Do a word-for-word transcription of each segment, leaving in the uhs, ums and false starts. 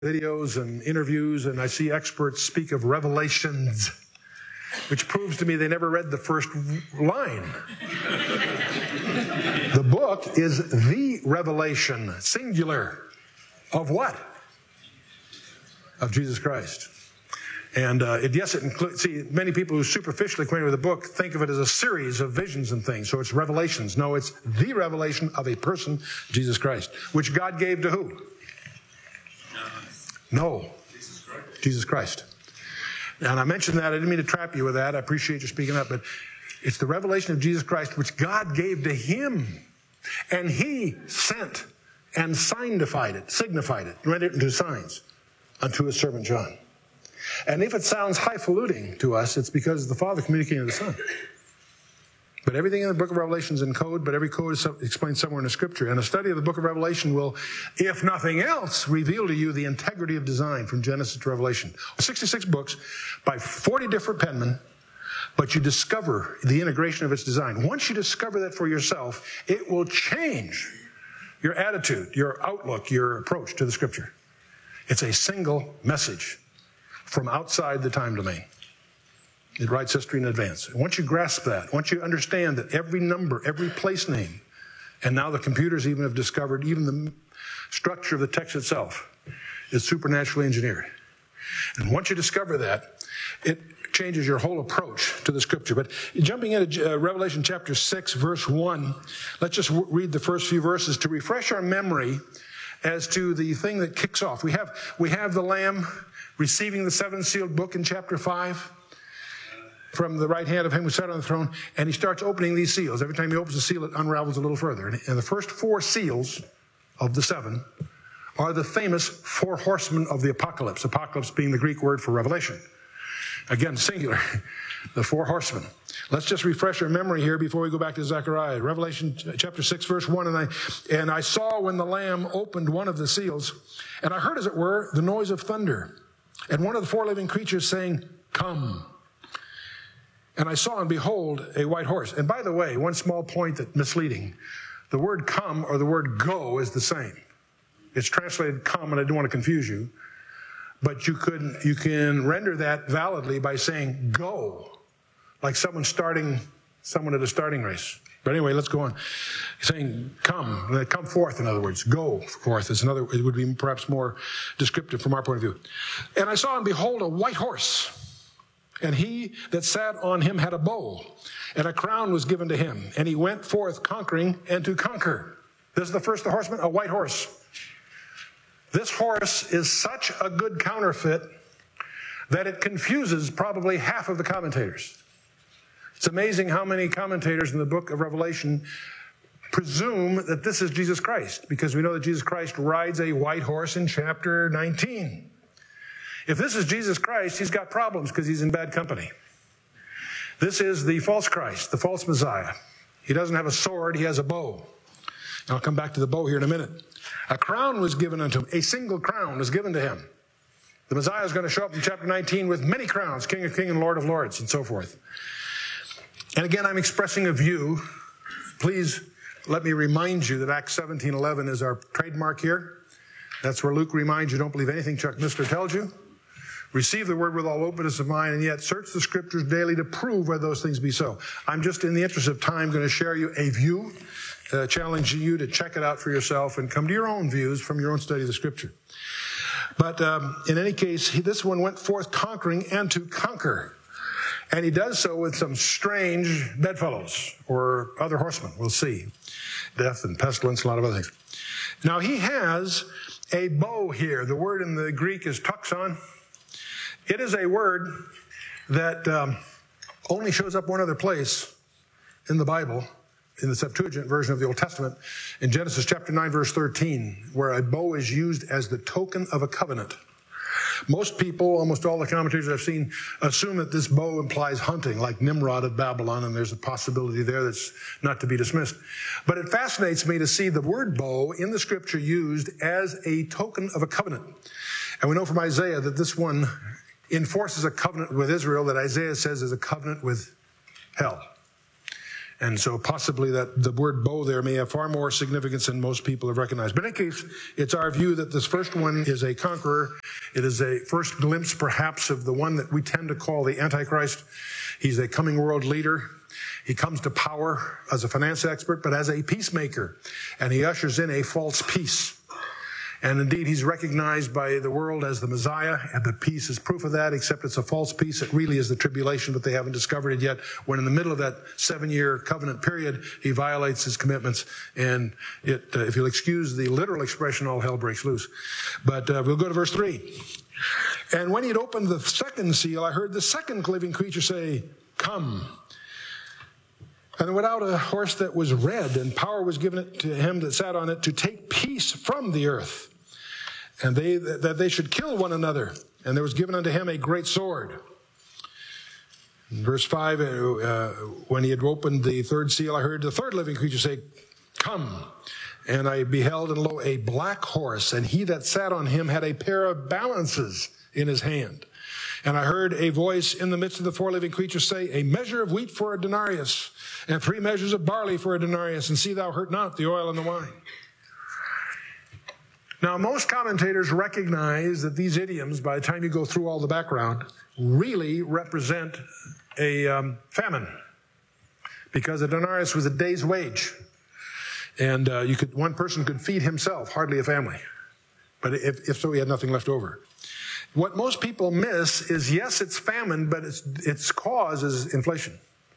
videos and interviews, and I see experts speak of revelations, which proves to me they never read the first line. The book is the revelation, singular, of what? Of Jesus Christ. And uh, it, yes, it includes, see, many people who are superficially acquainted with the book think of it as a series of visions and things. So it's revelations. No, it's the revelation of a person, Jesus Christ, which God gave to who? No. Jesus Christ. Jesus Christ. And I mentioned that. I didn't mean to trap you with that. I appreciate you speaking up. But it's the revelation of Jesus Christ, which God gave to him. And he sent and signified it, signified it, read it into signs unto his servant John. And if it sounds highfalutin to us, it's because the Father communicating to the Son. But everything in the book of Revelation is in code, but every code is explained somewhere in the Scripture. And a study of the book of Revelation will, if nothing else, reveal to you the integrity of design from Genesis to Revelation. sixty-six books by forty different penmen, but you discover the integration of its design. Once you discover that for yourself, it will change your attitude, your outlook, your approach to the Scripture. It's a single message from outside the time domain. It writes history in advance. And once you grasp that, once you understand that every number, every place name, and now the computers even have discovered even the structure of the text itself is supernaturally engineered. And once you discover that, it changes your whole approach to the Scripture. But jumping into uh, Revelation chapter six, verse one, let's just w- read the first few verses to refresh our memory as to the thing that kicks off. We have, we have the Lamb receiving the seven-sealed book in chapter five. From the right hand of him who sat on the throne, and he starts opening these seals. Every time he opens a seal, it unravels a little further. And, and the first four seals of the seven are the famous four horsemen of the apocalypse, apocalypse being the Greek word for revelation. Again, singular, the four horsemen. Let's just refresh our memory here before we go back to Zechariah. Revelation chapter six, verse one, and I, and I saw when the Lamb opened one of the seals, and I heard, as it were, the noise of thunder, and one of the four living creatures saying, "Come." And I saw, and behold, a white horse. And by the way, one small point that's misleading. The word come or the word go is the same. It's translated come, and I don't want to confuse you. But you could you can render that validly by saying go, like someone starting, someone at a starting race. But anyway, let's go on. Saying come, come forth, in other words. Go forth is another, it would be perhaps more descriptive from our point of view. And I saw, and behold, a white horse. And he that sat on him had a bow, and a crown was given to him. And he went forth conquering and to conquer. This is the first of the horsemen, a white horse. This horse is such a good counterfeit that it confuses probably half of the commentators. It's amazing how many commentators in the book of Revelation presume that this is Jesus Christ, because we know that Jesus Christ rides a white horse in chapter nineteen. If this is Jesus Christ, he's got problems because he's in bad company. This is the false Christ, the false Messiah. He doesn't have a sword, he has a bow. And I'll come back to the bow here in a minute. A crown was given unto him. A single crown was given to him. The Messiah is going to show up in chapter nineteen with many crowns, King of Kings and Lord of Lords, and so forth. And again, I'm expressing a view. Please let me remind you that Acts seventeen eleven is our trademark here. That's where Luke reminds you, don't believe anything Chuck Missler tells you. Receive the word with all openness of mind, and yet search the Scriptures daily to prove whether those things be so. I'm just, in the interest of time, going to share you a view, uh, challenging you to check it out for yourself and come to your own views from your own study of the Scripture. But um, in any case, he, this one went forth conquering and to conquer. And he does so with some strange bedfellows or other horsemen. We'll see. Death and pestilence, a lot of other things. Now, he has a bow here. The word in the Greek is toxon. It is a word that um, only shows up one other place in the Bible, in the Septuagint version of the Old Testament, in Genesis chapter nine, verse thirteen, where a bow is used as the token of a covenant. Most people, almost all the commentators I've seen, assume that this bow implies hunting, like Nimrod at Babylon, and there's a possibility there that's not to be dismissed. But it fascinates me to see the word bow in the Scripture used as a token of a covenant. And we know from Isaiah that this one enforces a covenant with Israel that Isaiah says is a covenant with hell. And so possibly that the word bow there may have far more significance than most people have recognized. But in any case, it's our view that this first one is a conqueror. It is a first glimpse, perhaps, of the one that we tend to call the Antichrist. He's a coming world leader. He comes to power as a finance expert, but as a peacemaker. And he ushers in a false peace. And indeed, he's recognized by the world as the Messiah, and the peace is proof of that, except it's a false peace. It really is the tribulation, but they haven't discovered it yet. When in the middle of that seven-year covenant period, he violates his commitments, and it, uh, if you'll excuse the literal expression, all hell breaks loose. But uh, we'll go to verse three. And when he had opened the second seal, I heard the second living creature say, "Come." And there went out a horse that was red, and power was given it to him that sat on it to take peace from the earth, and they that they should kill one another. And there was given unto him a great sword. In verse five, uh, when he had opened the third seal, I heard the third living creature say, "Come." And I beheld, and lo, a black horse, and he that sat on him had a pair of balances in his hand. And I heard a voice in the midst of the four living creatures say, "A measure of wheat for a denarius, and three measures of barley for a denarius, and see thou hurt not the oil and the wine." Now, most commentators recognize that these idioms, by the time you go through all the background, really represent a um, famine, because a denarius was a day's wage, and uh, you could one person could feed himself, hardly a family. But if, if so, he had nothing left over. What most people miss is, yes, it's famine, but its its cause is inflation.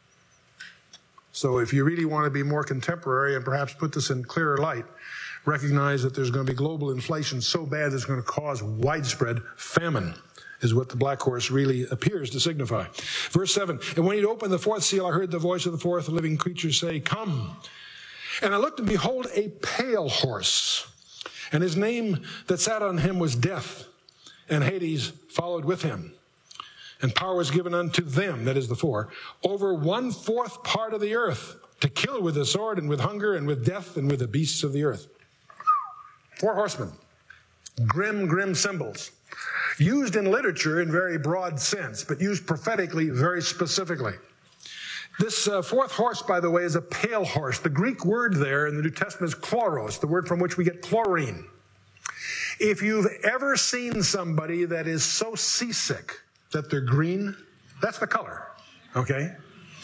So if you really want to be more contemporary and perhaps put this in clearer light, recognize that there's going to be global inflation so bad that it's going to cause widespread famine, is what the black horse really appears to signify. Verse seven, and when he'd opened the fourth seal, I heard the voice of the fourth living creature say, "Come." And I looked, and behold, a pale horse, and his name that sat on him was Death, and Hades followed with him. And power was given unto them, that is the four, over one-fourth part of the earth, to kill with the sword and with hunger and with death and with the beasts of the earth. Four horsemen, grim, grim symbols, used in literature in very broad sense, but used prophetically very specifically. This uh, fourth horse, by the way, is a pale horse. The Greek word there in the New Testament is chloros, the word from which we get chlorine. If you've ever seen somebody that is so seasick that they're green, that's the color, okay?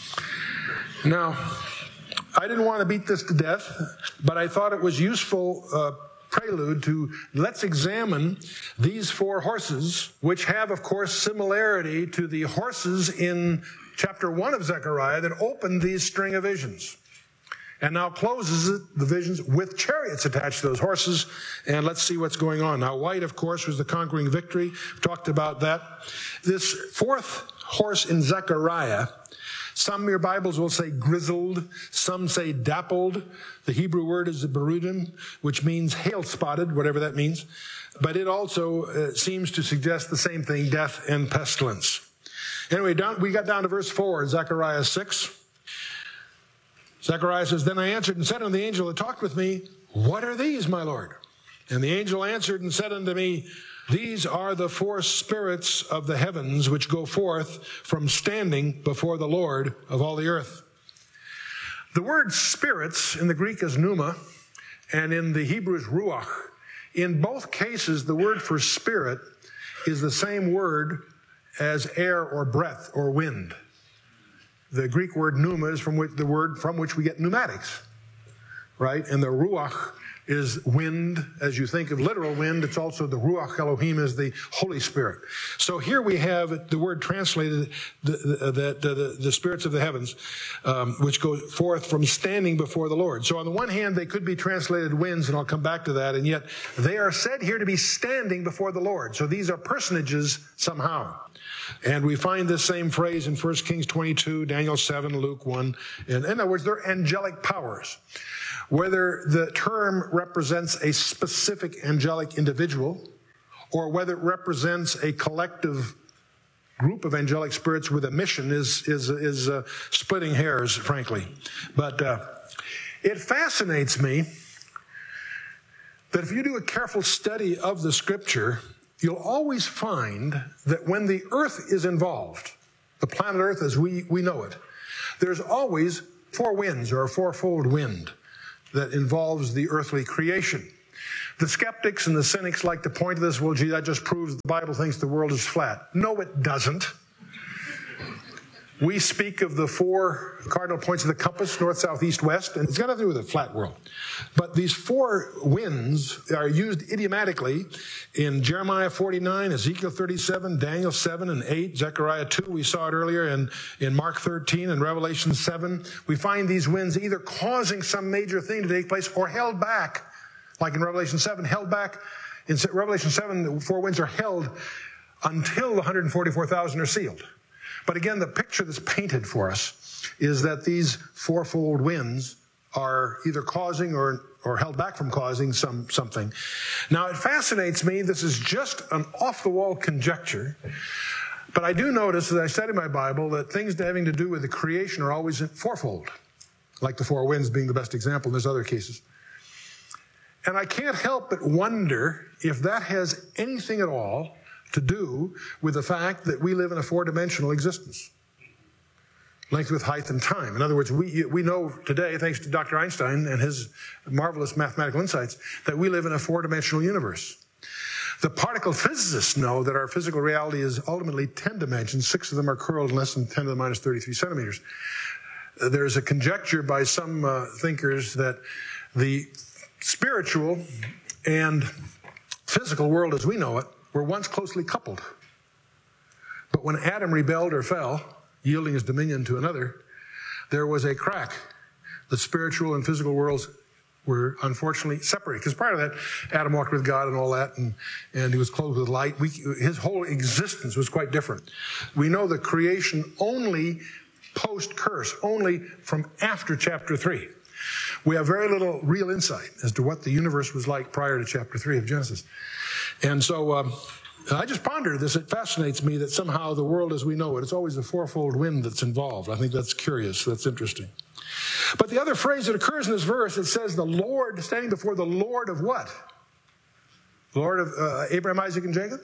Now, I didn't want to beat this to death, but I thought it was useful uh, prelude to let's examine these four horses, which have, of course, similarity to the horses in chapter one of Zechariah that opened these string of visions. And now closes the visions with chariots attached to those horses. And let's see what's going on. Now, white, of course, was the conquering victory. We talked about that. This fourth horse in Zechariah, some of your Bibles will say grizzled. Some say dappled. The Hebrew word is the berudim, which means hail-spotted, whatever that means. But it also uh, seems to suggest the same thing, death and pestilence. Anyway, down, we got down to verse four, Zechariah six. Zechariah says, "Then I answered and said unto the angel that talked with me, What are these, my Lord? And the angel answered and said unto me, These are the four spirits of the heavens which go forth from standing before the Lord of all the earth." The word spirits in the Greek is pneuma, and in the Hebrew is ruach. In both cases, the word for spirit is the same word as air or breath or wind. The Greek word pneuma is from which, the word from which we get pneumatics, right? And the ruach is wind. As you think of literal wind, it's also the ruach Elohim is the Holy Spirit. So here we have the word translated, the, the, the, the, the spirits of the heavens, um, which go forth from standing before the Lord. So on the one hand, they could be translated winds, and I'll come back to that, and yet they are said here to be standing before the Lord. So these are personages somehow. And we find this same phrase in First Kings twenty-two, Daniel seven, Luke one. And in other words, they're angelic powers. Whether the term represents a specific angelic individual or whether it represents a collective group of angelic spirits with a mission is is is uh, splitting hairs, frankly. But uh, it fascinates me that if you do a careful study of the Scripture, you'll always find that when the earth is involved, the planet Earth as we, we know it, there's always four winds, or a fourfold wind that involves the earthly creation. The skeptics and the cynics like to point to this, well, gee, that just proves the Bible thinks the world is flat. No, it doesn't. We speak of the four cardinal points of the compass, north, south, east, west, and it's got nothing to do with a flat world. But these four winds are used idiomatically in Jeremiah forty-nine, Ezekiel thirty-seven, Daniel seven and eight, Zechariah two, we saw it earlier, and in Mark thirteen and Revelation seven. We find these winds either causing some major thing to take place or held back, like in Revelation seven, held back. In Revelation seven, the four winds are held until the one hundred forty-four thousand are sealed. But again, the picture that's painted for us is that these fourfold winds are either causing or, or held back from causing some something. Now, it fascinates me. This is just an off-the-wall conjecture. But I do notice, as I study my Bible, that things having to do with the creation are always fourfold, like the four winds being the best example, and there's other cases. And I can't help but wonder if that has anything at all to do with the fact that we live in a four-dimensional existence, length, width, height, and time. In other words, we we know today, thanks to Doctor Einstein and his marvelous mathematical insights, that we live in a four-dimensional universe. The particle physicists know that our physical reality is ultimately ten dimensions. Six of them are curled in less than ten to the minus thirty-three centimeters. There's a conjecture by some uh, thinkers that the spiritual and physical world as we know it were once closely coupled. But when Adam rebelled or fell, yielding his dominion to another, there was a crack. The spiritual and physical worlds were unfortunately separated. Because prior to that, Adam walked with God and all that, and, and he was clothed with light. We, his whole existence was quite different. We know the creation only post-curse, only from after chapter three. We have very little real insight as to what the universe was like prior to chapter three of Genesis. And so um, I just ponder this. It fascinates me that somehow the world as we know it, it's always a fourfold wind that's involved. I think that's curious. That's interesting. But the other phrase that occurs in this verse, it says the Lord, standing before the Lord of what? The Lord of uh, Abraham, Isaac, and Jacob?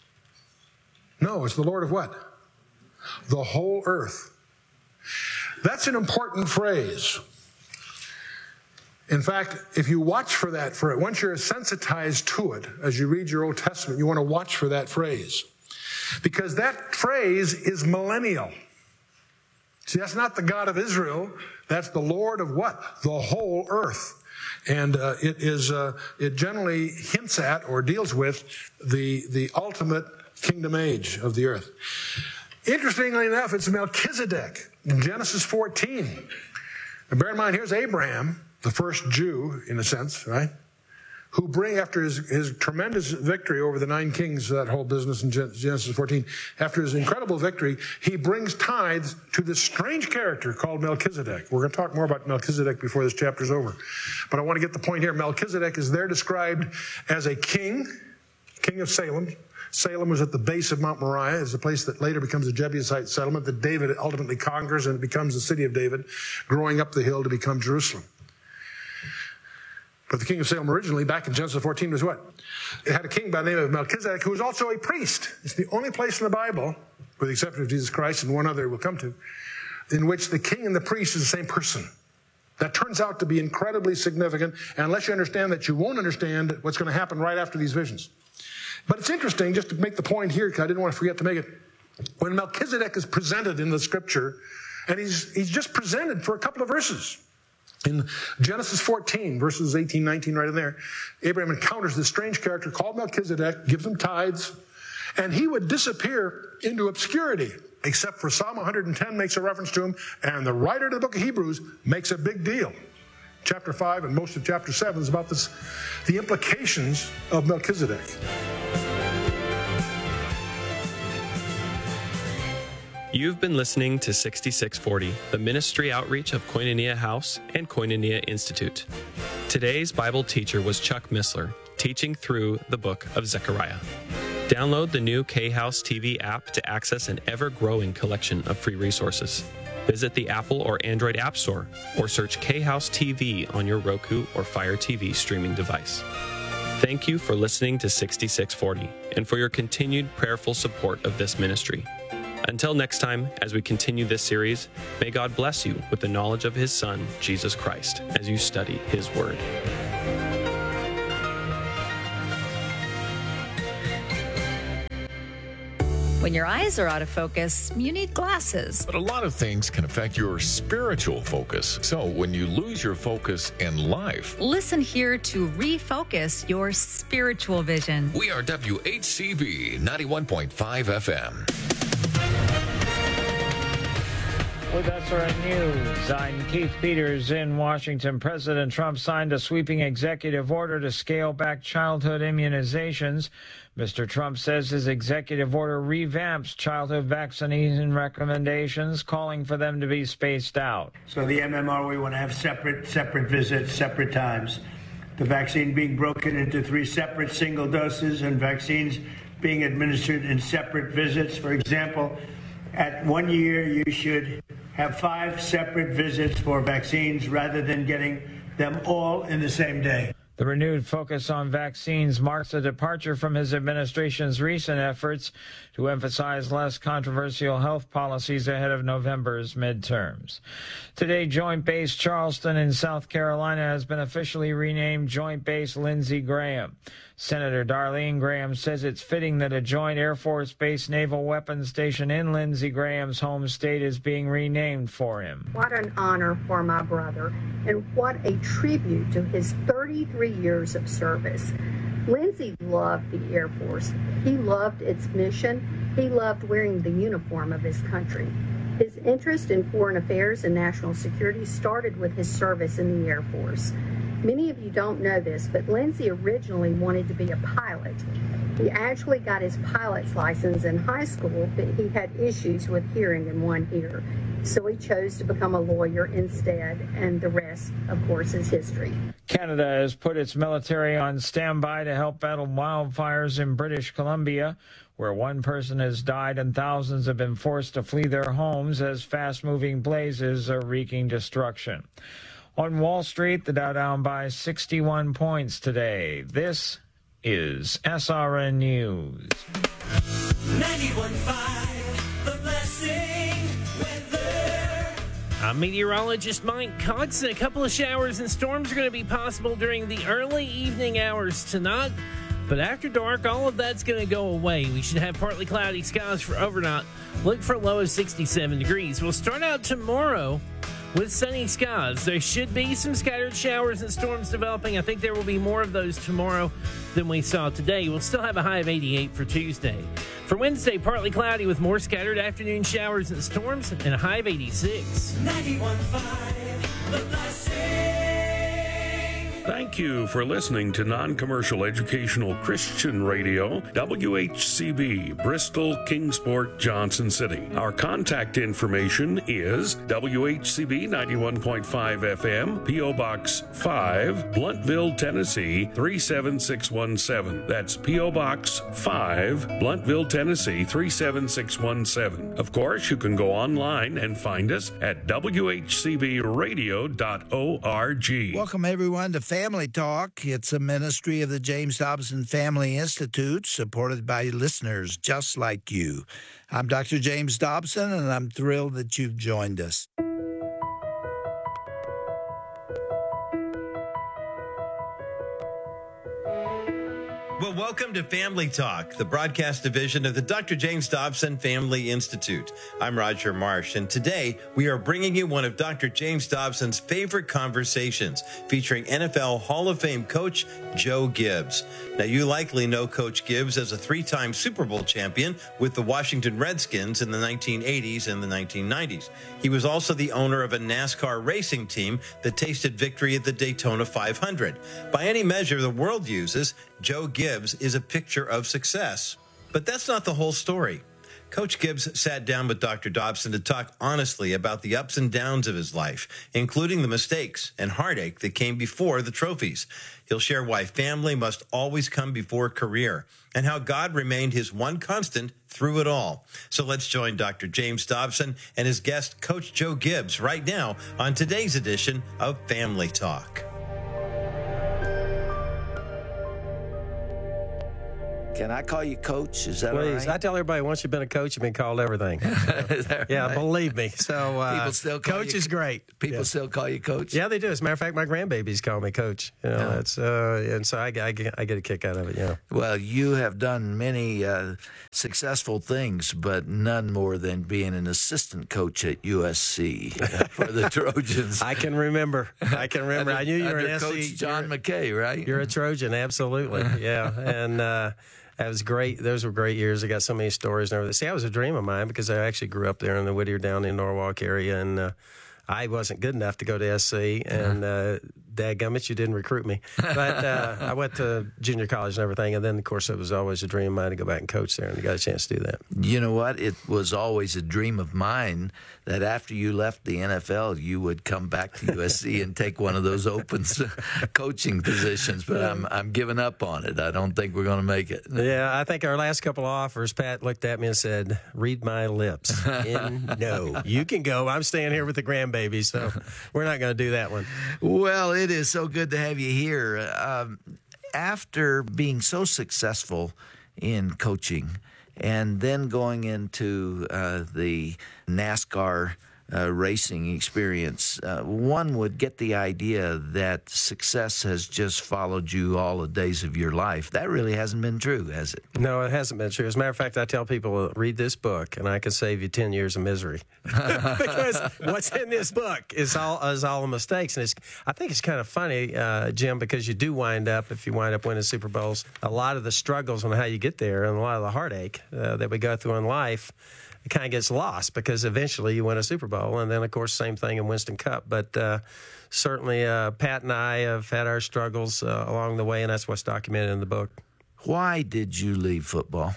No, it's the Lord of what? The whole earth. That's an important phrase. In fact, if you watch for that, for it, once you're sensitized to it, as you read your Old Testament, you want to watch for that phrase. Because that phrase is millennial. See, that's not the God of Israel. That's the Lord of what? The whole earth. And uh, it is uh, it generally hints at or deals with the, the ultimate kingdom age of the earth. Interestingly enough, it's Melchizedek in Genesis fourteen. And bear in mind, here's Abraham, the first Jew, in a sense, right? Who bring, after his, his tremendous victory over the nine kings, that whole business in Genesis fourteen, after his incredible victory, he brings tithes to this strange character called Melchizedek. We're going to talk more about Melchizedek before this chapter's over. But I want to get the point here. Melchizedek is there described as a king, king of Salem. Salem was at the base of Mount Moriah. It's a place that later becomes a Jebusite settlement that David ultimately conquers, and it becomes the city of David, growing up the hill to become Jerusalem. But the king of Salem originally, back in Genesis fourteen, was what? It had a king by the name of Melchizedek, who was also a priest. It's the only place in the Bible, with the exception of Jesus Christ and one other we'll come to, in which the king and the priest is the same person. That turns out to be incredibly significant, and unless you understand that, you won't understand what's going to happen right after these visions. But it's interesting, just to make the point here, because I didn't want to forget to make it, when Melchizedek is presented in the scripture, and he's, he's just presented for a couple of verses. In Genesis fourteen, verses eighteen, nineteen, right in there, Abraham encounters this strange character called Melchizedek, gives him tithes, and he would disappear into obscurity, except for Psalm one hundred ten makes a reference to him, and the writer of the book of Hebrews makes a big deal. Chapter five and most of chapter seven is about this, the implications of Melchizedek. You've been listening to sixty-six forty, the ministry outreach of Koinonia House and Koinonia Institute. Today's Bible teacher was Chuck Missler, teaching through the book of Zechariah. Download the new K-House T V app to access an ever-growing collection of free resources. Visit the Apple or Android App Store or search K-House T V on your Roku or Fire T V streaming device. Thank you for listening to sixty-six forty and for your continued prayerful support of this ministry. Until next time, as we continue this series, may God bless you with the knowledge of His Son, Jesus Christ, as you study His Word. When your eyes are out of focus, you need glasses. But a lot of things can affect your spiritual focus. So when you lose your focus in life, listen here to refocus your spiritual vision. We are W H C B ninety-one point five F M. With S R N News, I'm Keith Peters in Washington. President Trump signed a sweeping executive order to scale back childhood immunizations. Mister Trump says his executive order revamps childhood vaccination recommendations, calling for them to be spaced out. So the M M R, we want to have separate, separate visits, separate times. The vaccine being broken into three separate single doses and vaccines being administered in separate visits. For example, at one year, you should have five separate visits for vaccines rather than getting them all in the same day. The renewed focus on vaccines marks a departure from his administration's recent efforts to emphasize less controversial health policies ahead of November's midterms. Today, Joint Base Charleston in South Carolina has been officially renamed Joint Base Lindsey Graham. Senator Darlene Graham says it's fitting that a joint Air Force Base naval weapons station in Lindsey Graham's home state is being renamed for him. What an honor for my brother, and what a tribute to his thirty-three years of service. Lindsey loved the Air Force. He loved its mission. He loved wearing the uniform of his country. His interest in foreign affairs and national security started with his service in the Air Force. Many of you don't know this, but Lindsey originally wanted to be a pilot. He actually got his pilot's license in high school, but he had issues with hearing in one ear. So he chose to become a lawyer instead, and the rest, of course, is history. Canada has put its military on standby to help battle wildfires in British Columbia, where one person has died and thousands have been forced to flee their homes as fast-moving blazes are wreaking destruction. On Wall Street, the Dow down by sixty-one points today. This is S R N News. ninety-one point five, The Blessing weather. I'm meteorologist Mike Cox. A couple of showers and storms are going to be possible during the early evening hours tonight. But after dark, all of that's going to go away. We should have partly cloudy skies for overnight. Look for a low of sixty-seven degrees. We'll start out tomorrow with sunny skies. There should be some scattered showers and storms developing. I think there will be more of those tomorrow than we saw today. We'll still have a high of eighty-eight for Tuesday. For Wednesday, partly cloudy with more scattered afternoon showers and storms and a high of eighty-six. ninety-one point five, The Blessing. Thank you for listening to Non-Commercial Educational Christian Radio, W H C B, Bristol, Kingsport, Johnson City. Our contact information is W H C B ninety-one point five F M, P O Box five, Blountville, Tennessee three seven six one seven. That's P O Box five, Blountville, Tennessee three seven six one seven. Of course, you can go online and find us at w h c b radio dot org. Welcome, everyone, to Family Talk. It's a ministry of the James Dobson Family Institute, supported by listeners just like you. I'm Doctor James Dobson, and I'm thrilled that you've joined us. Well, welcome to Family Talk, the broadcast division of the Doctor James Dobson Family Institute. I'm Roger Marsh, and today we are bringing you one of Doctor James Dobson's favorite conversations, featuring N F L Hall of Fame coach Joe Gibbs. Now, you likely know Coach Gibbs as a three-time Super Bowl champion with the Washington Redskins in the nineteen eighties and the nineteen nineties. He was also the owner of a NASCAR racing team that tasted victory at the Daytona five hundred. By any measure the world uses, Joe Gibbs is a picture of success. But that's not the whole story. Coach Gibbs sat down with Doctor Dobson to talk honestly about the ups and downs of his life, including the mistakes and heartache that came before the trophies. He'll share why family must always come before career and how God remained his one constant through it all. So let's join Doctor James Dobson and his guest, Coach Joe Gibbs, right now on today's edition of Family Talk. Can I call you Coach? Is that all Please. right? I tell everybody once you've been a coach, you've been called everything. Yeah, right? believe me. So uh, People still call Coach you- is great. People Yeah. still call you Coach? Yeah, they do. As a matter of fact, my grandbabies call me Coach. You know, Yeah. that's uh, and so I, I, get, I get a kick out of it. Yeah. Well, you have done many uh, successful things, but none more than being an assistant coach at U S C for the Trojans. I can remember. I can remember. Under- I knew you were under an S C. Coach John McKay, right? You're a Trojan, absolutely. Yeah, and uh, that was great. Those were great years. I got so many stories and everything. See, that was a dream of mine because I actually grew up there in the Whittier, down in Norwalk area, and uh, I wasn't good enough to go to S C, and uh, dadgummit, you didn't recruit me. But uh, I went to junior college and everything, and then, of course, it was always a dream of mine to go back and coach there, and I got a chance to do that. You know what? It was always a dream of mine that after you left the N F L, you would come back to U S C and take one of those open coaching positions. But I'm I'm giving up on it. I don't think we're going to make it. Yeah, I think our last couple of offers, Pat looked at me and said, read my lips. And no, you can go. I'm staying here with the grandbabies, so we're not going to do that one. Well, it is so good to have you here. Um, after being so successful in coaching and then going into uh, the NASCAR uh, racing experience, uh, one would get the idea that success has just followed you all the days of your life. That really hasn't been true, has it? No, it hasn't been true. As a matter of fact, I tell people, read this book, and I can save you ten years of misery. Because what's in this book is all is all the mistakes. And it's, I think it's kind of funny, uh, Jim, because you do wind up, if you wind up winning Super Bowls, a lot of the struggles on how you get there and a lot of the heartache uh, that we go through in life, it kind of gets lost because eventually you win a Super Bowl. And then, of course, same thing in Winston Cup. But uh, certainly uh, Pat and I have had our struggles uh, along the way, and that's what's documented in the book. Why did you leave football?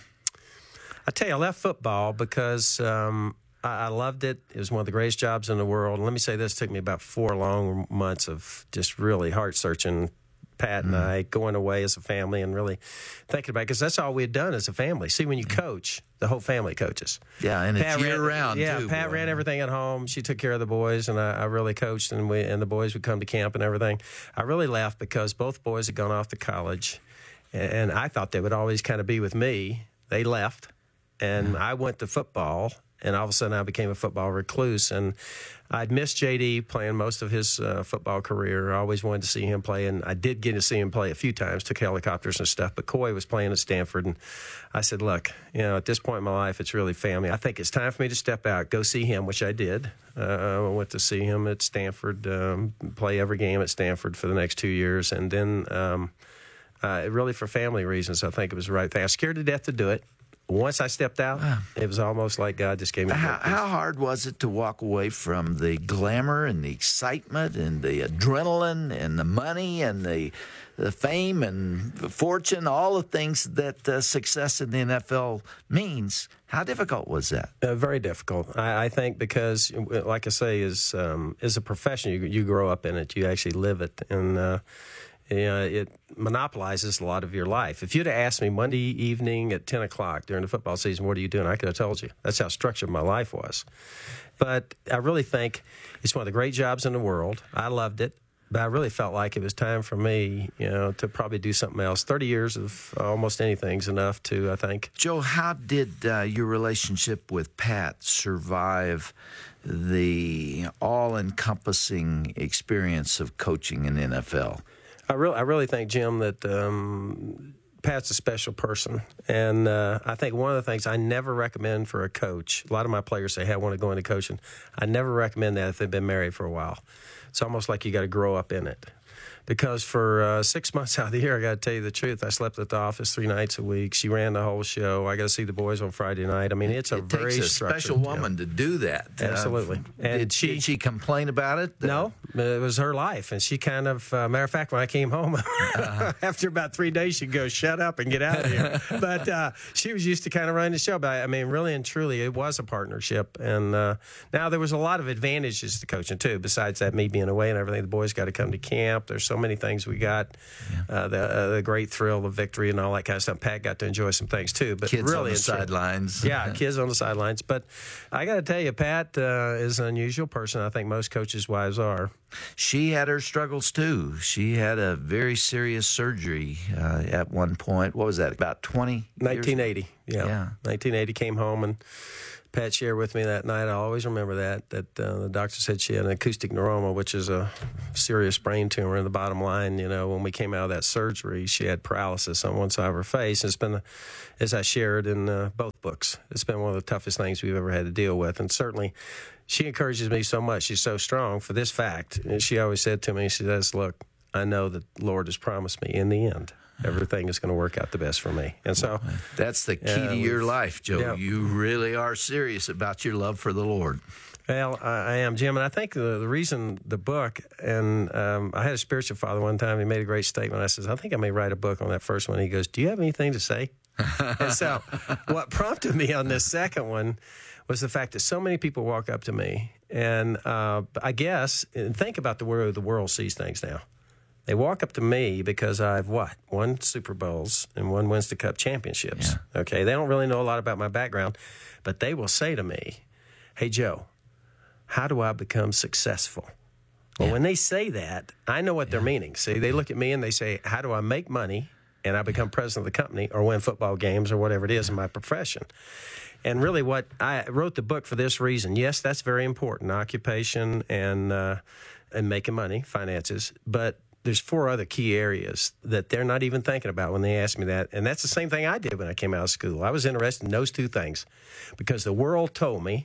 I tell you, I left football because um, I, I loved it. It was one of the greatest jobs in the world. And let me say this, it took me about four long months of just really heart-searching, Pat and I going away as a family and really thinking about it, because that's all we had done as a family. See, when you coach, the whole family coaches. Yeah, and Pat it's ran- year-round, Yeah, too. Pat boy. ran everything at home. She took care of the boys, and I, I really coached, and we and the boys would come to camp and everything. I really left because both boys had gone off to college, and, and I thought they would always kind of be with me. They left, and I went to football, and all of a sudden I became a football recluse, and I'd missed J D playing most of his uh, football career. I always wanted to see him play, and I did get to see him play a few times, took helicopters and stuff, but Coy was playing at Stanford, and I said, look, you know, at this point in my life, it's really family. I think it's time for me to step out, go see him, which I did. Uh, I went to see him at Stanford, um, play every game at Stanford for the next two years, and then um, uh, really for family reasons, I think it was the right thing. I was scared to death to do it. Once I stepped out, it was almost like God just gave me. How, how hard was it to walk away from the glamour and the excitement and the adrenaline and the money and the the fame and the fortune, all the things that uh, success in the N F L means? How difficult was that? Uh, very difficult, I, I think, because, like I say, is um, is a profession. You, you grow up in it, you actually live it, and uh, you know, it monopolizes a lot of your life. If you'd have asked me Monday evening at ten o'clock during the football season, what are you doing? I could have told you. That's how structured my life was. But I really think it's one of the great jobs in the world. I loved it. But I really felt like it was time for me, you know, to probably do something else. thirty years of almost anything's enough to, I think. Joe, how did uh, your relationship with Pat survive the all-encompassing experience of coaching in the N F L? I really, I really think, Jim, that um, Pat's a special person. And uh, I think one of the things I never recommend for a coach, a lot of my players say, hey, I want to go into coaching. I never recommend that if they've been married for a while. It's almost like you got to grow up in it. Because for uh, six months out of the year, I got to tell you the truth, I slept at the office three nights a week. She ran the whole show. I got to see the boys on Friday night. I mean, it's a it very takes a structured, special woman yeah. to do that. Absolutely. Uh, And did, she, did she complain about it? No, it was her life. And she kind of, uh, matter of fact, when I came home, uh-huh. after about three days, she'd go, shut up and get out of here. But uh, she was used to kind of running the show. But I mean, really and truly, it was a partnership. And uh, now there was a lot of advantages to coaching, too. Besides that, me being away and everything, the boys got to come to camp. There's so many things we got, yeah. uh, the, uh, the great thrill of victory and all that kind of stuff. Pat got to enjoy some things too, but kids really on the sidelines. Yeah, kids on the sidelines. But I got to tell you, Pat uh, is an unusual person. I think most coaches' wives are. She had her struggles too. She had a very serious surgery uh, at one point. What was that? About twenty. nineteen eighty. Yeah. yeah. nineteen eighty. Came home and Pat shared with me that night. I always remember that. That uh, the doctor said she had an acoustic neuroma, which is a serious brain tumor. And the bottom line, you know, when we came out of that surgery, she had paralysis on one side of her face. And it's been, as I shared in uh, both books, it's been one of the toughest things we've ever had to deal with. And certainly, she encourages me so much. She's so strong for this fact. And she always said to me, she says, look, I know that the Lord has promised me in the end, everything is going to work out the best for me. And so that's the key uh, to your life, Joe. Yeah. You really are serious about your love for the Lord. Well, I, I am, Jim, and I think the, the reason the book, and um, I had a spiritual father one time, he made a great statement. I says, I think I may write a book on that first one. He goes, do you have anything to say? And so what prompted me on this second one was the fact that so many people walk up to me, and uh, I guess, and think about the way the world sees things now. They walk up to me because I've, what, won Super Bowls and won Winston Cup championships. Yeah. Okay, they don't really know a lot about my background, but they will say to me, hey, Joe, how do I become successful? Well, yeah. when they say that, I know what yeah. they're meaning. See, they look at me and they say, how do I make money and I become president of the company or win football games or whatever it is in my profession? And really what I wrote the book for this reason. Yes, that's very important, occupation and uh, and making money, finances. But there's four other key areas that they're not even thinking about when they ask me that. And that's the same thing I did when I came out of school. I was interested in those two things because the world told me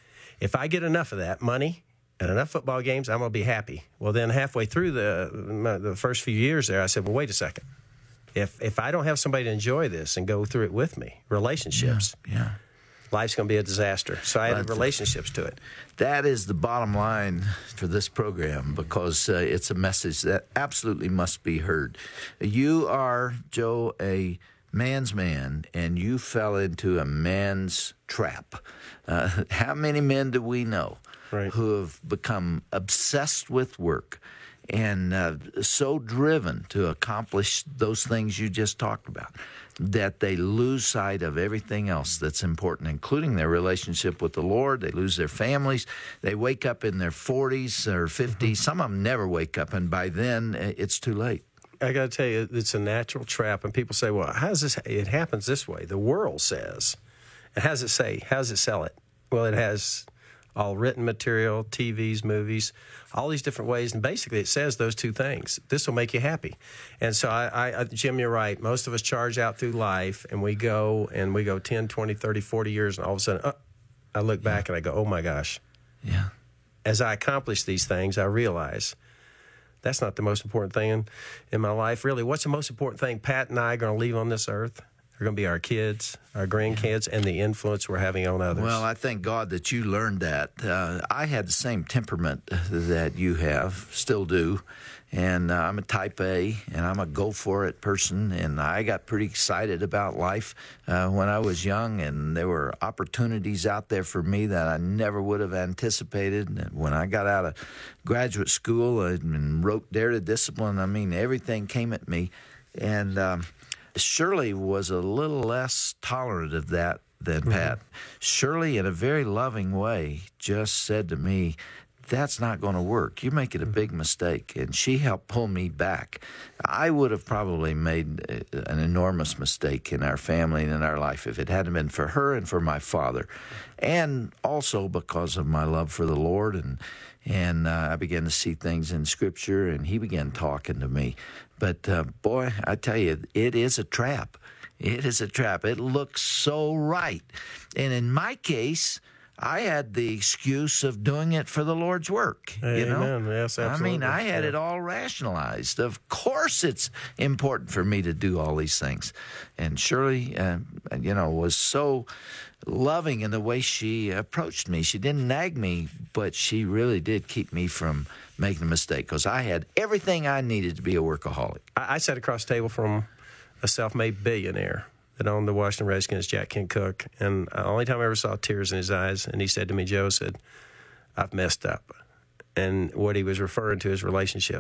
if I get enough of that, money and enough football games, I'm going to be happy. Well, then halfway through the the first few years there, I said, well, wait a second. If, if I don't have somebody to enjoy this and go through it with me, relationships, yeah. yeah. life's going to be a disaster. So I added relationships to it. That is the bottom line for this program because uh, it's a message that absolutely must be heard. You are, Joe, a man's man, and you fell into a man's trap. Uh, how many men do we know right. who have become obsessed with work and uh, so driven to accomplish those things you just talked about that they lose sight of everything else that's important, including their relationship with the Lord. They lose their families. They wake up in their forties or fifties. Mm-hmm. Some of them never wake up, and by then it's too late. I got to tell you, it's a natural trap, and people say, well, how does this, it happens this way. The world says, and how does it say? How does it sell it? Well, it has all written material, T Vs, movies, all these different ways. And basically it says those two things. This will make you happy. And so, I, I, Jim, you're right. Most of us charge out through life, and we go, and we go ten, twenty, thirty, forty years, and all of a sudden, uh, I look back yeah. and I go, oh, my gosh. Yeah. As I accomplish these things, I realize that's not the most important thing in, in my life. Really, what's the most important thing Pat and I are going to leave on this earth? They're going to be our kids, our grandkids, and the influence we're having on others. Well, I thank God that you learned that. Uh, I had the same temperament that you have, still do, and uh, I'm a type A, and I'm a go-for-it person, and I got pretty excited about life uh, when I was young, and there were opportunities out there for me that I never would have anticipated. And when I got out of graduate school and wrote Dare to Discipline, I mean, everything came at me, and um, Shirley was a little less tolerant of that than mm-hmm. Pat. Shirley, in a very loving way, just said to me, that's not going to work. You're making a big mistake. And she helped pull me back. I would have probably made an enormous mistake in our family and in our life if it hadn't been for her and for my father. And also because of my love for the Lord. And, and uh, I began to see things in Scripture, and he began talking to me. But, uh, boy, I tell you, it is a trap. It is a trap. It looks so right. And in my case, I had the excuse of doing it for the Lord's work. Amen. You know? Yes, absolutely. I mean, I had yeah. it all rationalized. Of course it's important for me to do all these things. And Shirley, uh, you know, was so loving in the way she approached me. She didn't nag me, but she really did keep me from making a mistake because I had everything I needed to be a workaholic. I, I sat across the table from a self-made billionaire that owned the Washington Redskins, Jack Kent Cooke, and the only time I ever saw tears in his eyes, and he said to me, Joe, said, I've messed up. And what he was referring to is relationships.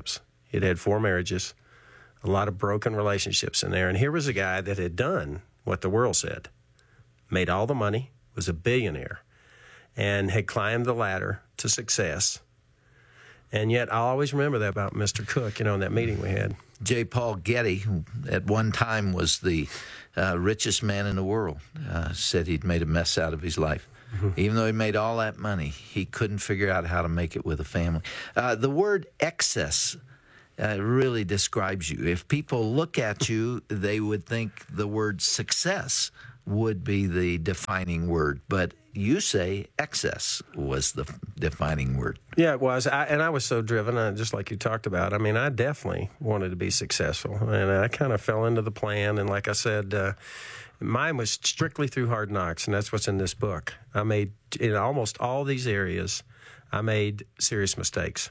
He'd had four marriages, a lot of broken relationships in there. And here was a guy that had done what the world said, made all the money, was a billionaire, and had climbed the ladder to success. And yet I'll always remember that about Mister Cook, you know, in that meeting we had. J. Paul Getty, who at one time was the uh, richest man in the world, uh, said he'd made a mess out of his life. Mm-hmm. Even though he made all that money, he couldn't figure out how to make it with a family. Uh, the word excess uh, really describes you. If people look at you, they would think the word success would be the defining word. But you say excess was the defining word. Yeah, it was. I, and I was so driven, uh, just like you talked about. I mean, I definitely wanted to be successful. And I kind of fell into the plan. And like I said, uh, mine was strictly through hard knocks. And that's what's in this book. I made, in almost all these areas, I made serious mistakes.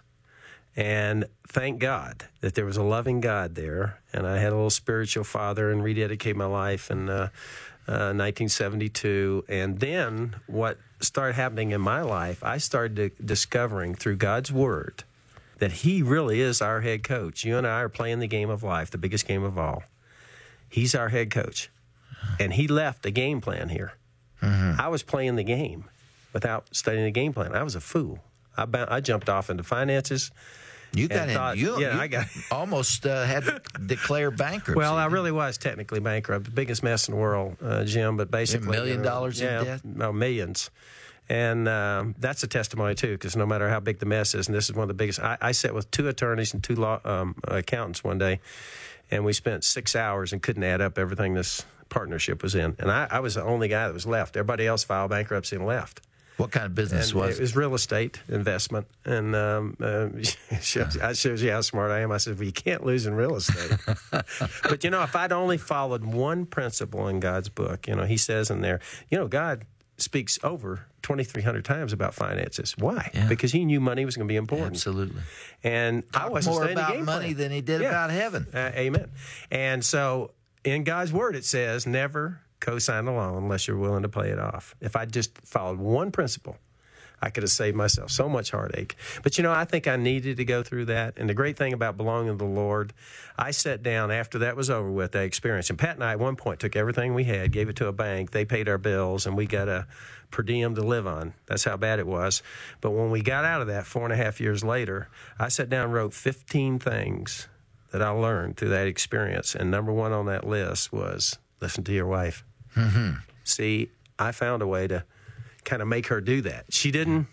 And thank God that there was a loving God there. And I had a little spiritual father and rededicated my life. And, uh, Uh, nineteen seventy-two, and then what started happening in my life, I started to, discovering through God's Word that He really is our head coach. You and I are playing the game of life, the biggest game of all. He's our head coach, and He left a game plan here. Mm-hmm. I was playing the game without studying the game plan. I was a fool. I, ba- I jumped off into finances. You got in. Thought, you, yeah, you I got almost uh, had to declare bankruptcy. Well, I really was technically bankrupt, the biggest mess in the world, uh, Jim. But basically, a million you know, dollars yeah, in debt. No, millions, and um, that's a testimony too. Because no matter how big the mess is, and this is one of the biggest. I, I sat with two attorneys and two law um, accountants one day, and we spent six hours and couldn't add up everything this partnership was in. And I, I was the only guy that was left. Everybody else filed bankruptcy and left. What kind of business and was it? it? It was real estate investment. And um, uh, shows, I shows you how smart I am. I said, well, you can't lose in real estate. But, you know, if I'd only followed one principle in God's book, you know, He says in there, you know, God speaks over twenty-three hundred times about finances. Why? Yeah. Because He knew money was going to be important. Absolutely. And Talk I wasn't more studying about the game money plan. than he did Yeah. about heaven. Uh, amen. And so in God's Word, it says, never co-sign a loan unless you're willing to pay it off. If I just followed one principle, I could have saved myself so much heartache. But, you know, I think I needed to go through that. And the great thing about belonging to the Lord, I sat down after that was over with, that experience. And Pat and I at one point took everything we had, gave it to a bank. They paid our bills, and we got a per diem to live on. That's how bad it was. But when we got out of that four and a half years later, I sat down and wrote fifteen things that I learned through that experience. And number one on that list was listen to your wife. Mm-hmm. See, I found a way to kind of make her do that. She didn't,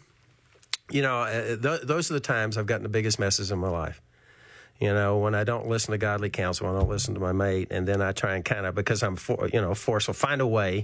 you know, uh, th- those are the times I've gotten the biggest messes in my life. You know, when I don't listen to godly counsel, I don't listen to my mate, and then I try and kind of, because I'm, for, you know, forceful, find a way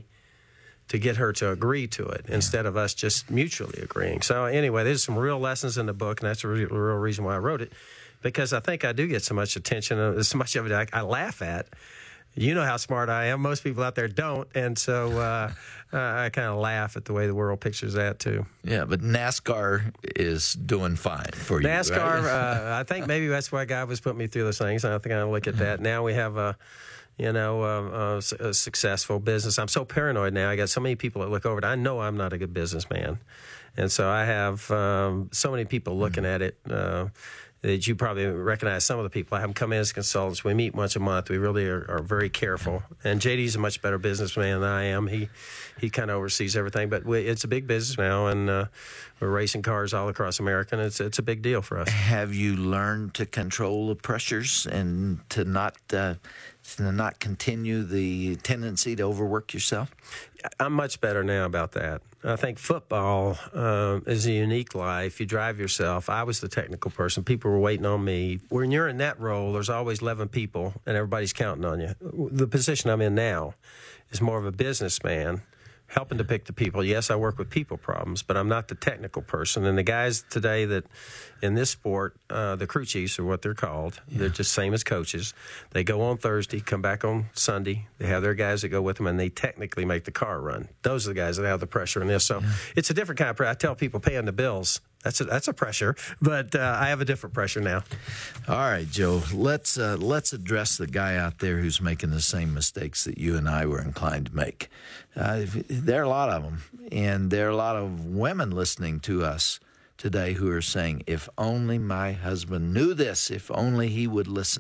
to get her to agree to it yeah. instead of us just mutually agreeing. So anyway, there's some real lessons in the book, and that's the re- real reason why I wrote it, because I think I do get so much attention, and so much of it I, I laugh at. You know how smart I am. Most people out there don't. And so uh, uh, I kind of laugh at the way the world pictures that, too. Yeah, but NASCAR is doing fine for you, NASCAR, right? uh, I think maybe that's why God was putting me through those things. I think I look at that. Now we have a, you know, a, a, a successful business. I'm so paranoid now. I got so many people that look over it. I know I'm not a good businessman. And so I have um, so many people looking mm-hmm. at it. Uh, that you probably recognize some of the people. I have them come in as consultants. We meet once a month. We really are, are very careful. And J D's a much better businessman than I am. He he kind of oversees everything. But we, it's a big business now, and uh, we're racing cars all across America, and it's, it's a big deal for us. Have you learned to control the pressures and to not uh, to not continue the tendency to overwork yourself? I'm much better now about that. I think football uh, is a unique life. You drive yourself. I was the technical person. People were waiting on me. When you're in that role, there's always eleven people, and everybody's counting on you. The position I'm in now is more of a businessman, helping to pick the people. Yes, I work with people problems, but I'm not the technical person. And the guys today that in this sport, uh, the crew chiefs are what they're called. Yeah. They're just same as coaches. They go on Thursday, come back on Sunday. They have their guys that go with them, and they technically make the car run. Those are the guys that have the pressure in this. So yeah. it's a different kind of pressure. I tell people paying the bills, that's a, that's a pressure, but uh, I have a different pressure now. All right, Joe, let's uh, let's address the guy out there who's making the same mistakes that you and I were inclined to make. Uh, there are a lot of them, and there are a lot of women listening to us today who are saying, if only my husband knew this, if only he would listen.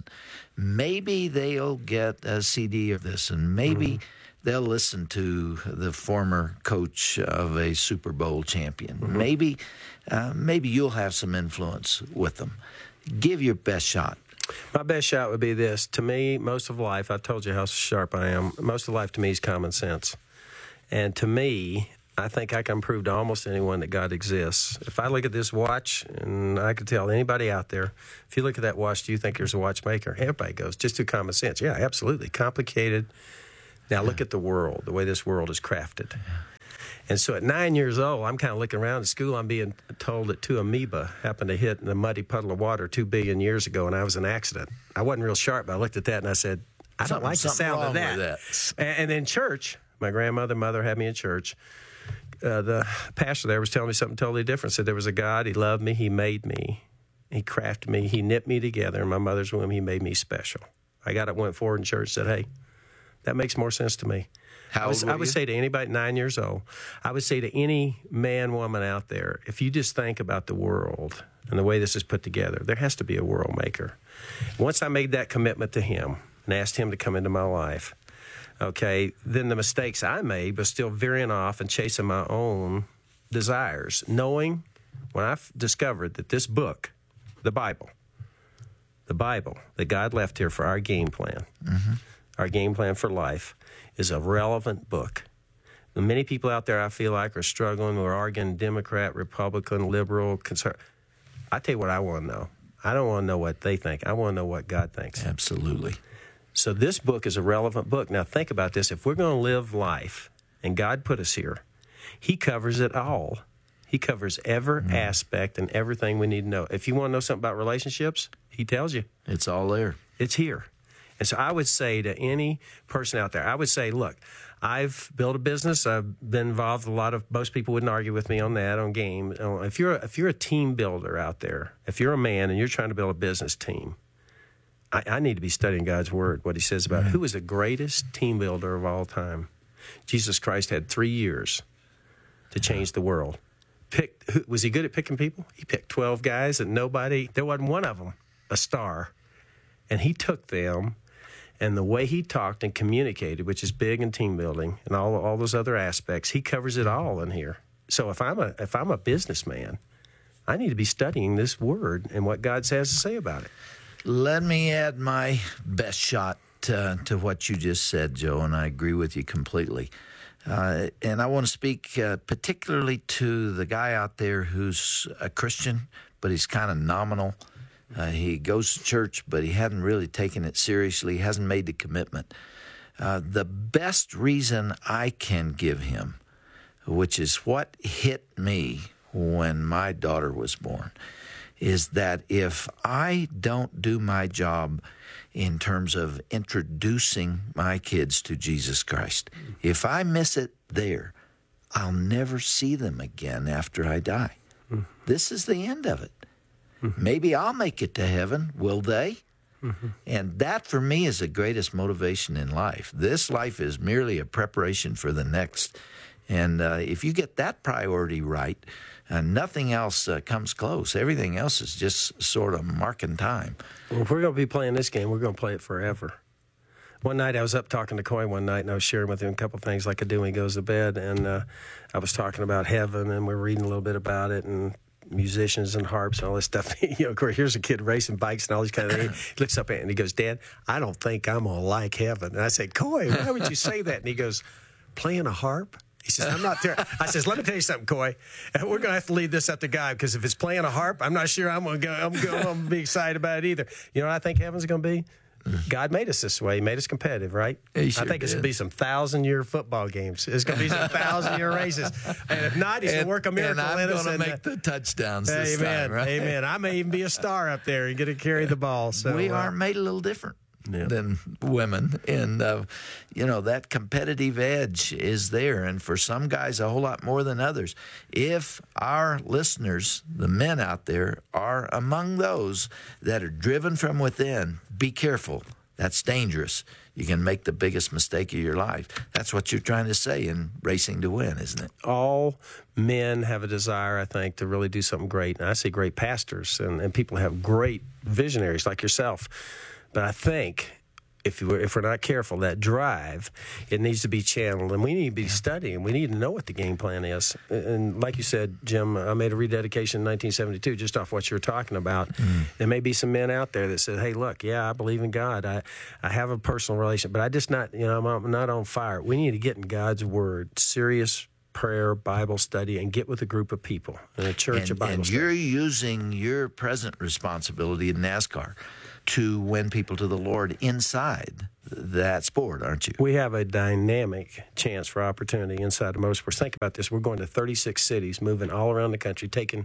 Maybe they'll get a C D of this, and maybe mm-hmm. they'll listen to the former coach of a Super Bowl champion. Mm-hmm. Maybe, uh, maybe you'll have some influence with them. Give your best shot. My best shot would be this. To me, most of life, I've told you how sharp I am, most of life to me is common sense. And to me, I think I can prove to almost anyone that God exists. If I look at this watch, and I could tell anybody out there, if you look at that watch, do you think there's a watchmaker? Everybody goes, just through common sense. Yeah, absolutely. Complicated. Now look at the world, the way this world is crafted. And so at nine years old, I'm kind of looking around at school. I'm being told that two amoeba happened to hit in a muddy puddle of water two billion years ago, and I was an accident. I wasn't real sharp, but I looked at that and I said, I don't something, like the sound of that. that. And, and in church, my grandmother, mother had me in church. Uh, the pastor there was telling me something totally different. Said there was a God, he loved me, he made me, he crafted me, he knit me together. In my mother's womb, he made me special. I got up, went forward in church, said, hey, that makes more sense to me. How I, was, old were I would you? say to anybody nine years old, I would say to any man, woman out there, if you just think about the world and the way this is put together, there has to be a world maker. Once I made that commitment to him and asked him to come into my life, okay, then the mistakes I made was still veering off and chasing my own desires, knowing when I discovered that this book, the Bible, the Bible that God left here for our game plan, mm-hmm. our game plan for life, is a relevant book. The many people out there I feel like are struggling or arguing Democrat, Republican, liberal, conservative. I tell you what I want to know. I don't want to know what they think. I want to know what God thinks. Absolutely. So this book is a relevant book. Now think about this. If we're going to live life, and God put us here, he covers it all. He covers every mm. aspect and everything we need to know. If you want to know something about relationships, he tells you. It's all there. It's here. And so I would say to any person out there, I would say, look, I've built a business. I've been involved with a lot of, most people wouldn't argue with me on that, on game. If you're, if you're a team builder out there, if you're a man and you're trying to build a business team, I, I need to be studying God's word, what he says about mm-hmm. who is the greatest team builder of all time. Jesus Christ had three years to change the world. Picked, who, was he good at picking people? He picked twelve guys that nobody, there wasn't one of them a star. And he took them, and the way he talked and communicated, which is big in team building and all all those other aspects, he covers it all in here. So if I'm a if I'm a businessman, I need to be studying this word and what God has to say about it. Let me add my best shot to, to what you just said, Joe, and I agree with you completely. Uh, and I want to speak uh, particularly to the guy out there who's a Christian, but he's kind of nominal. Uh, he goes to church, but he hadn't really taken it seriously. He hasn't made the commitment. Uh, the best reason I can give him, which is what hit me when my daughter was born, is that if I don't do my job in terms of introducing my kids to Jesus Christ, if I miss it there, I'll never see them again after I die. Mm-hmm. This is the end of it. Mm-hmm. Maybe I'll make it to heaven. Will they? Mm-hmm. And that, for me, is the greatest motivation in life. This life is merely a preparation for the next. And uh, if you get that priority right, uh, nothing else uh, comes close. Everything else is just sort of marking time. Well, if we're going to be playing this game, we're going to play it forever. One night I was up talking to Coy one night, and I was sharing with him a couple things like I do when he goes to bed. And uh, I was talking about heaven, and we were reading a little bit about it, and musicians and harps and all this stuff. You know, of course, here's a kid racing bikes and all these kind of things. He looks up at it and he goes, Dad, I don't think I'm going to like heaven. And I said, Coy, why would you say that? And he goes, playing a harp? He says, I'm not there. I says, let me tell you something, Coy. We're going to have to leave this up to God, because if it's playing a harp, I'm not sure I'm going to go, I'm going to be excited about it either. You know what I think heaven's going to be? God made us this way. He made us competitive, right? He sure I think did. it's going to be some thousand-year football games. It's going to be some thousand-year races. And if not, he's going to work a miracle and in I'm us. going to and, make the touchdowns this amen, time, right? Amen. I may even be a star up there and get to carry the ball. So we uh, are made a little different yeah. than women. And, uh, you know, that competitive edge is there. And for some guys, a whole lot more than others. If our listeners, the men out there, are among those that are driven from within, be careful. That's dangerous. You can make the biggest mistake of your life. That's what you're trying to say in Racing to Win, isn't it? All men have a desire, I think, to really do something great. And I see great pastors and, and people have great visionaries like yourself. But I think if we're, if we're not careful, that drive, it needs to be channeled. And we need to be studying. We need to know what the game plan is. And like you said, Jim, I made a rededication in nineteen seventy-two just off what you're talking about. Mm. There may be some men out there that said, hey, look, yeah, I believe in God. I, I have a personal relationship, but I just not, you know, I'm, I'm not on fire. We need to get in God's Word, serious prayer, Bible study, and get with a group of people in a church and, of Bible and study. You're using your present responsibility in NASCAR to win people to the Lord inside that sport, aren't you? We have a dynamic chance for opportunity inside of motorsports. Think about this. We're going to thirty-six cities, moving all around the country, taking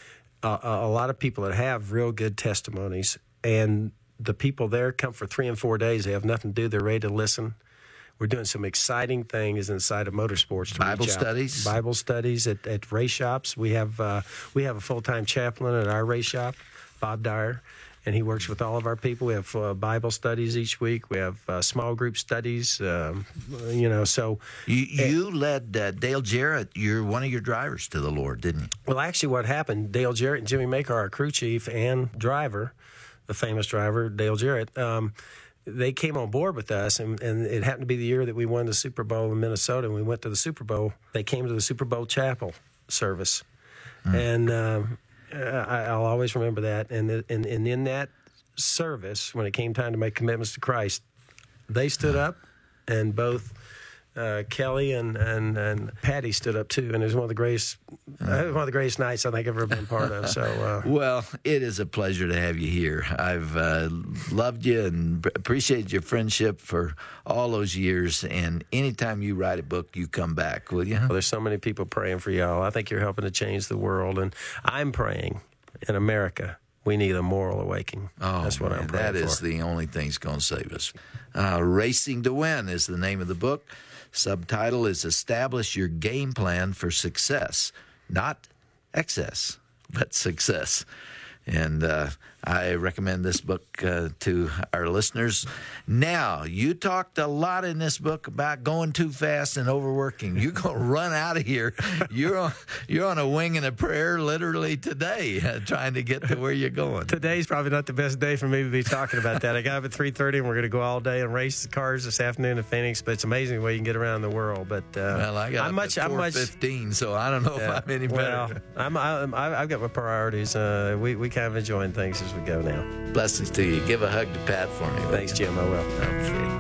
a, a lot of people that have real good testimonies, and the people there come for three and four days. They have nothing to do. They're ready to listen. We're doing some exciting things inside of motorsports. To Bible reach out. studies? Bible studies at, at race shops. We have uh, we have a full-time chaplain at our race shop, Bob Dyer, and he works with all of our people. We have uh, Bible studies each week. We have uh, small group studies, um, you know, so... You, you led uh, Dale Jarrett, you're one of your drivers, to the Lord, didn't you? Well, actually what happened, Dale Jarrett and Jimmy Maker, our crew chief and driver, the famous driver, Dale Jarrett, um, they came on board with us, and, and it happened to be the year that we won the Super Bowl in Minnesota, and we went to the Super Bowl. They came to the Super Bowl chapel service, mm. and... Um, I, I'll always remember that. And, and and in that service, when it came time to make commitments to Christ, they stood up, and both uh, Kelly and, and, and Patty stood up too. And it was one of the greatest, uh, one of the greatest nights I think I've ever been part of. So, uh, well, it is a pleasure to have you here. I've uh, loved you and appreciated your friendship for all those years. And anytime you write a book, you come back, will you? Well, there's so many people praying for y'all. I think you're helping to change the world, and I'm praying in America. We need a moral awakening. Oh, that's what man, I'm praying that for. is the only thing that's going to save us. Uh, Racing to Win is the name of the book. Subtitle is Establish Your Game Plan for Success. Not excess, but success. And uh, I recommend this book uh, to our listeners. Now, you talked a lot in this book about going too fast and overworking. You're going to run out of here. You're on, you're on a wing and a prayer literally today, uh, trying to get to where you're going. Today's probably not the best day for me to be talking about that. I got up at three thirty, and we're going to go all day and race the cars this afternoon in Phoenix. But it's amazing the way you can get around the world. But uh, well, I got I'm up much, at four fifteen, so I don't know yeah, if I'm any well, better. I'm, I'm, I've got my priorities. Uh, we, we kind of enjoying things as we go now. Blessings to you. Give a hug to Pat for me. Thanks, Jim. I will. Okay.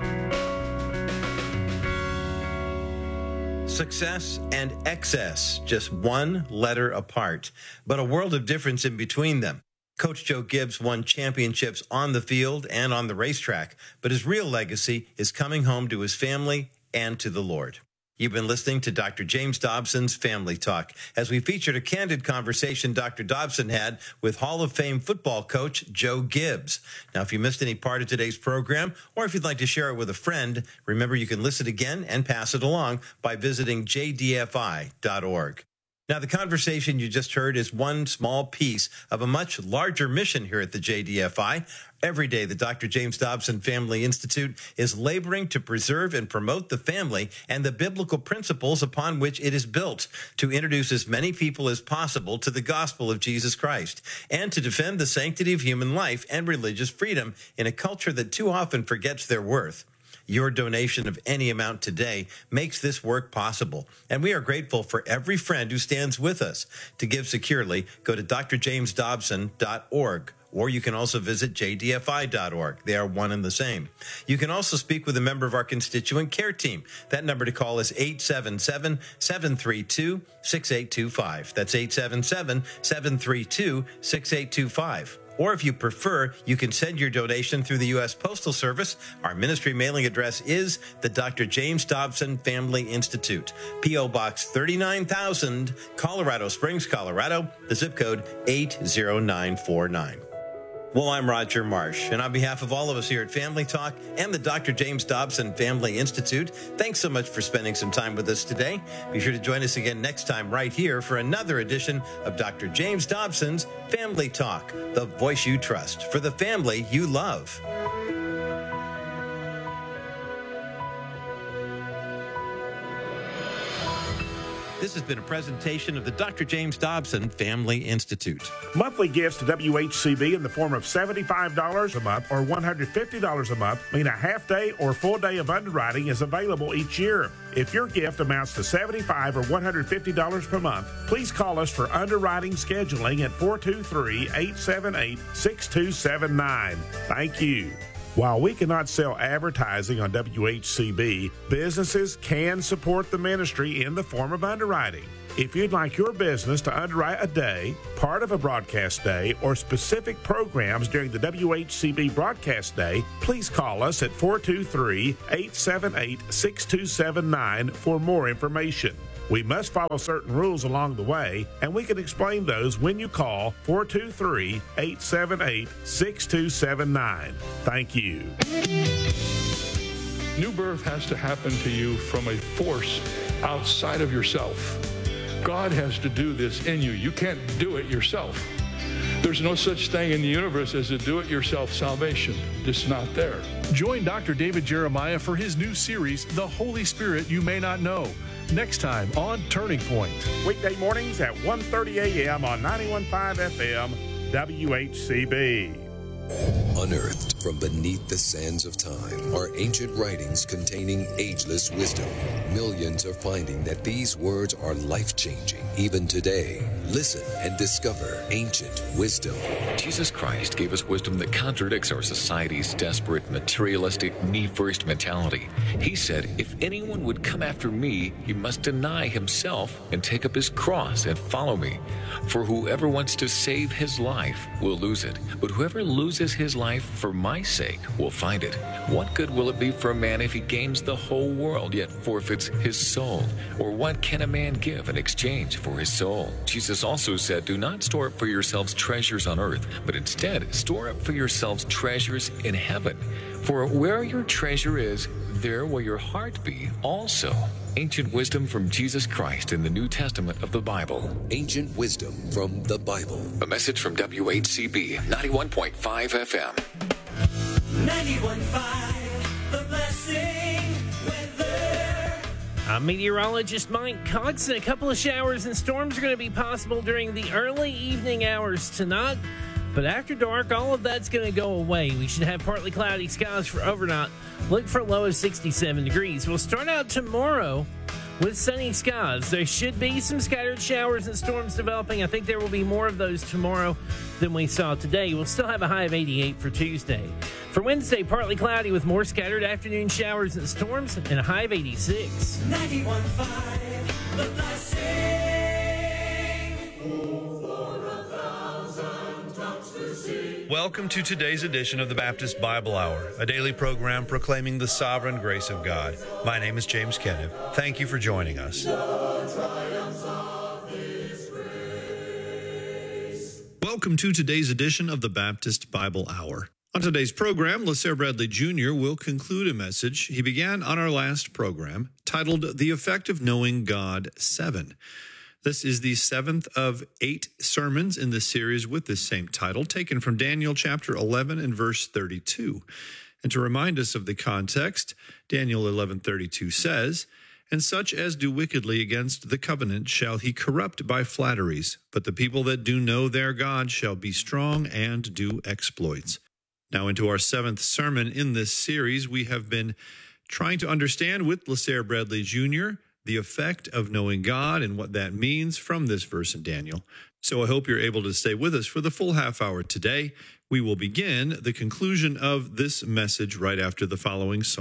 Success and excess, just one letter apart, but a world of difference in between them. Coach Joe Gibbs won championships on the field and on the racetrack, but his real legacy is coming home to his family and to the Lord. You've been listening to Doctor James Dobson's Family Talk, as we featured a candid conversation Doctor Dobson had with Hall of Fame football coach Joe Gibbs. Now, if you missed any part of today's program, or if you'd like to share it with a friend, remember you can listen again and pass it along by visiting j d f i dot org. Now, the conversation you just heard is one small piece of a much larger mission here at the J D F I. Every day, the Doctor James Dobson Family Institute is laboring to preserve and promote the family and the biblical principles upon which it is built, to introduce as many people as possible to the gospel of Jesus Christ, and to defend the sanctity of human life and religious freedom in a culture that too often forgets their worth. Your donation of any amount today makes this work possible, and we are grateful for every friend who stands with us. To give securely, go to d r james dobson dot org, or you can also visit j d f i dot org. They are one and the same. You can also speak with a member of our constituent care team. That number to call is eight seven seven, seven three two, six eight two five. That's eight seven seven, seven three two, six eight two five. Or if you prefer, you can send your donation through the U S Postal Service. Our ministry mailing address is the Doctor James Dobson Family Institute, P O Box thirty-nine thousand, Colorado Springs, Colorado, the zip code eight zero nine four nine. Well, I'm Roger Marsh, and on behalf of all of us here at Family Talk and the Doctor James Dobson Family Institute, thanks so much for spending some time with us today. Be sure to join us again next time right here for another edition of Doctor James Dobson's Family Talk, the voice you trust for the family you love. This has been a presentation of the Doctor James Dobson Family Institute. Monthly gifts to W H C B in the form of seventy-five dollars a month or one hundred fifty dollars a month mean a half day or full day of underwriting is available each year. If your gift amounts to seventy-five dollars or one hundred fifty dollars per month, please call us for underwriting scheduling at four two three, eight seven eight, six two seven nine. Thank you. While we cannot sell advertising on W H C B, businesses can support the ministry in the form of underwriting. If you'd like your business to underwrite a day, part of a broadcast day, or specific programs during the W H C B broadcast day, please call us at four two three, eight seven eight, six two seven nine for more information. We must follow certain rules along the way, and we can explain those when you call four two three, eight seven eight, six two seven nine. Thank you. New birth has to happen to you from a force outside of yourself. God has to do this in you. You can't do it yourself. There's no such thing in the universe as a do-it-yourself salvation. It's not there. Join Doctor David Jeremiah for his new series, The Holy Spirit You May Not Know, next time on Turning Point. Weekday mornings at one thirty a.m. on ninety-one point five F M, W H C B. Unearthed from beneath the sands of time are ancient writings containing ageless wisdom. Millions are finding that these words are life-changing even today. Listen and discover ancient wisdom. Jesus Christ gave us wisdom that contradicts our society's desperate, materialistic, me-first mentality. He said, if anyone would come after me, he must deny himself and take up his cross and follow me. For whoever wants to save his life will lose it, but whoever loses his life for my sake will find it. What good will it be for a man if he gains the whole world yet forfeits his soul? Or what can a man give in exchange for his soul? Jesus also said, do not store up for yourselves treasures on earth, but instead store up for yourselves treasures in heaven. For where your treasure is, there will your heart be also. Ancient wisdom from Jesus Christ in the New Testament of the Bible. Ancient wisdom from the Bible. A message from W H C B ninety-one point five F M. ninety-one point five, The Blessing Weather. I'm meteorologist Mike Cox. A couple of showers and storms are going to be possible during the early evening hours tonight. But after dark, all of that's going to go away. We should have partly cloudy skies for overnight. Look for a low of sixty-seven degrees. We'll start out tomorrow with sunny skies. There should be some scattered showers and storms developing. I think there will be more of those tomorrow than we saw today. We'll still have a high of eighty-eight for Tuesday. For Wednesday, partly cloudy with more scattered afternoon showers and storms and a high of eighty-six. ninety-one point five, The Blessing. Welcome to today's edition of the Baptist Bible Hour, a daily program proclaiming the sovereign grace of God. My name is James Kenneth. Thank you for joining us. Welcome to today's edition of the Baptist Bible Hour. On today's program, LaSare Bradley Junior will conclude a message he began on our last program titled The Effect of Knowing God seven. This is the seventh of eight sermons in this series with this same title, taken from Daniel chapter eleven and verse thirty-two. And to remind us of the context, Daniel eleven thirty-two says, and such as do wickedly against the covenant shall he corrupt by flatteries, but the people that do know their God shall be strong and do exploits. Now into our seventh sermon in this series, we have been trying to understand with LaSare Bradley Junior the effect of knowing God and what that means from this verse in Daniel. So I hope you're able to stay with us for the full half hour today. We will begin the conclusion of this message right after the following song.